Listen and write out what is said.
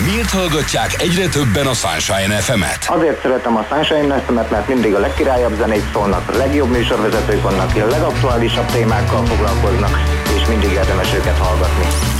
Miért hallgatják egyre többen a Sunshine FM-et? Azért szeretem a Sunshine FM-et, mert mindig a legkirályabb zenét szólnak, a legjobb műsorvezetők vannak, a legaktuálisabb témákkal foglalkoznak, és mindig érdemes őket hallgatni.